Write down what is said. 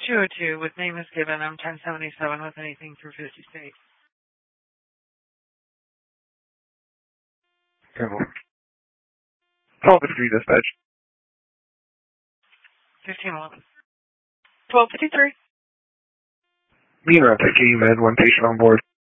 202 with name is given. I'm 1077 with anything through 50 states. Call the free dispatch. 1511. 1253. Mean route to KU Med, one patient on board.